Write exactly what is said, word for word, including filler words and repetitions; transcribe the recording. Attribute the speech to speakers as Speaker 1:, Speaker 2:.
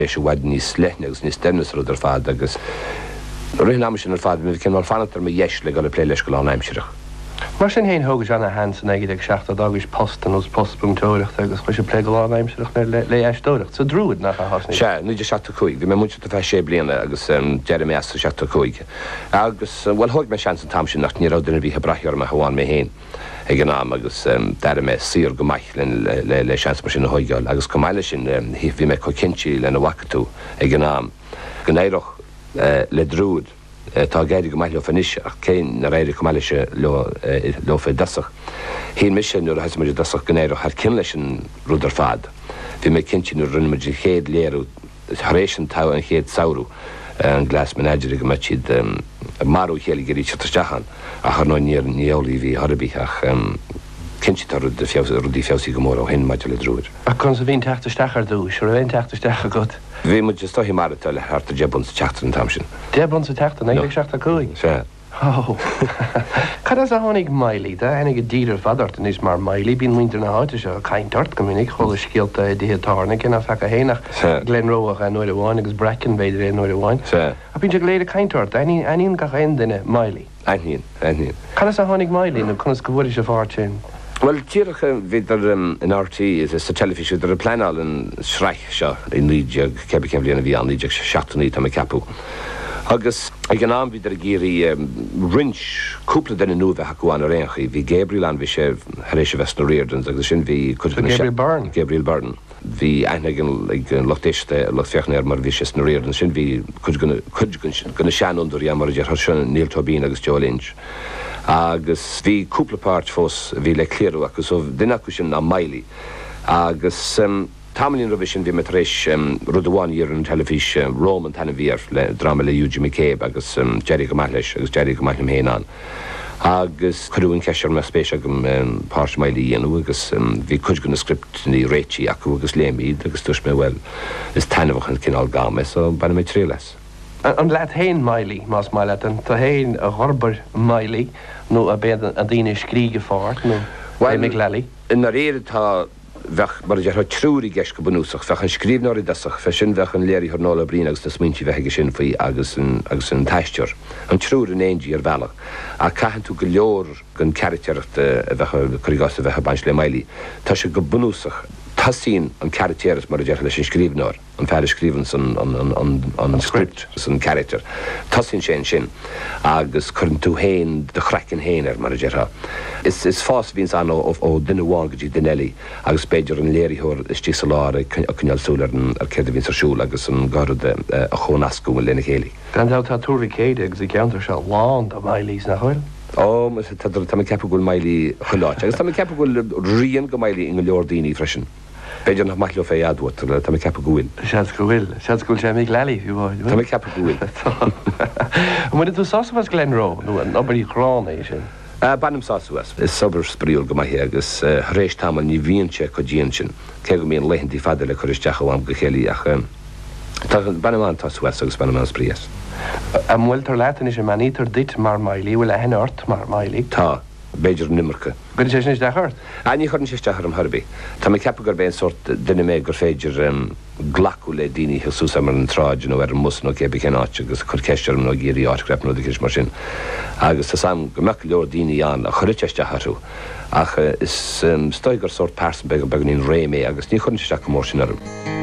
Speaker 1: éis bhaid níos leithne agus níos dennis rud ar fad agus roiin am sin ar fad mi cin mar fantar me dhéis le go le plé leis go lá aimseirech.
Speaker 2: Mar sin héon thógus anna Hansen ag ag seachta agus postan os postpunktóireacht agus chu sé plé go lá aimseirech le le eistóireacht sa drúid nach a hasna.
Speaker 1: Se, nuidir seachta chuig, bhí me muinte a bheith sé bliana agus Jeremy as seachta chuig. Agus bhfuil thug me sean san tam sin nach ní ráidir bhí hebraithar me hamháin mé héin. Ag an am agus deire me sír go maithlinn le le seans mar sin na hoigáil agus go maiile sin hí bhí me chu cinse le na wacatú ag an am. Go éireach le drúd tá géidir go maiile fanis ach céin na réidir go maiile se le fé dasach. Hí mis sin nuair a heis mar dasach go éireach ar cin leis an rud ar fad. Bhí me cinse nuair rinne mar chéad léirú rééis an tá an chéad saoú an glas manager go mat siad marú chéala gurí teachchan a chu nó níor níolí bhí Harbí ach cinse tar rud rudí fesaí go mór ó hen maidile drúir.
Speaker 2: A chun sa bhín teachtarsteachar dúis, ar a bhíon teachtarsteach a god.
Speaker 1: Bhí mu just stohí mar le hartar debun sa teachtar an tamsin.
Speaker 2: Debun sa teachtar na ag seachta chuig?
Speaker 1: Se.
Speaker 2: Oh. Cad as a tháinig mailí, de enig a dír fadart in is mar mailí bín muinter na háte seo caintart go minic chola scialta i dtítárna cin a fecha hénach Glenroach a nuair a bháin agus Brecon beidir é nuair a bháin. A bín se léad a caintart, aíon ga chéin duine mailí.
Speaker 1: Aíon, aíon.
Speaker 2: Cad as a tháinig mailí nó chunas go bhfuir se bhhartin?
Speaker 1: Well, tíirecha bhíidir in R T is a telefíisiú ar a pleáil an sreich seo i níideag cebi cem bliana bhí an níideag seachtaí tá capú. Agus ag an am bhíidir a géirí rins cúpla denna nuamh a goáin a réanchaí, bhí Gabriel an bhí sé heréis West na Reardons agus sin bhí
Speaker 2: Gabriel Byrne.
Speaker 1: Gabriel Byrne. Bhí aithne ag lochtéiste le feachnéir mar bhí sé na Reardons sin bhí gona seanúndarí a mar a dhear sin Neil Tobin agus Joe Lynch. Agus bhí cúplapáirt fós bhí le cléirú agus ó duine acu sin na mailí agus tamlín robi sin bhí me rééis rud amháin ar an telefís Rome an tanna bhíar le drama le Eugene McCabe agus Jerry go maithleis agus Jerry go maithlim héanán. Agus chuún ceisiar me spéise go páirt mailí dhéanú agus bhí chuid gona script ní réití acu agus léimiid agus tuis mé bhfuil is tanmhachan cinál gáme so banna mé trí leis.
Speaker 2: An leat héin mailí más maile an tá héin a horbar mailí nó a bé a dtíine scríige fáart nó mé lelí.
Speaker 1: In réad tá bheith mar dear trúí geis go bunúsach fech an scríbnáirí dasach fe sin bheith an léirí nála brín agus na smintí bheitige sin faoi agus agus an taisteir an trúr an éondí ar bhealach a caihan tú go leor gon characteart a bheith chuigás a bheith baint le mailí tá se go bunúsach tasín an characteras mar a dear leis an scríbnáir an fear scríban an script san character tasín sé sin agus chun tú héin de chrecin héin ar mar a deartha. Is is fás víns an ó duine bháin go dtí duinelí agus beidir an léirithóir istí sa láir a cnealsúlar ar céir a vín arsúil agus an garad a chónascú a lena chéala.
Speaker 2: Gandá tá túra céide agus i ceantar se lán a mailís na chuil?
Speaker 1: Ó, tá cepa gúil mailí chuláit, agus tá cepa gúil rion go mailí in go leor daoine freisin. Beidir nach maithlo fé adúir tá cepa gúil.
Speaker 2: Seans go bhfuil, seans gúil sé mé lelí fiú bháid.
Speaker 1: Tá cepa gúil.
Speaker 2: Muid tú sásamhas Glenroe nó an obair chrán é sin?
Speaker 1: Bannim sásuas. Is sobar spríúil go maithé agus rééis táil ní bhíonse chu díon sin. Cé go míon leithantí fada le chuiristeach am go chéalaí ach tá banimán tá suas agus banimán sprías.
Speaker 2: A mhfuil tar leatan is a manítar dit mar mailí bhfuil a hen ort mar mailí?
Speaker 1: Tá. Beidir nimmarcha.
Speaker 2: Gur sé sin dechart?
Speaker 1: A ní chuann sé dechar am Harbí. Tá mé cepa gur ben sort duine mé gur féidir glacu le daoine Jesús mar an tráid nó ar an mus nó cébe cenáte agus chur ceistir nó géirí áitgrep nó dgus mar sin. Agus tá sam go meach leor daoine an a chuirte decharú. Ach is stoigur sort persan be go beganín réimé agus ní chuann sé deach mór sin arm.